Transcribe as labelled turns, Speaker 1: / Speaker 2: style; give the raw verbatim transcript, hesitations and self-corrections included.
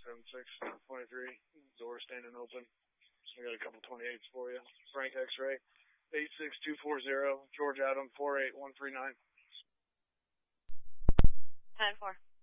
Speaker 1: seven six twenty-three. Door standing open. I got a couple twenty-eights for you. Frank X-ray, eight six two four zero. George Adam, four eight one three nine.
Speaker 2: ten four.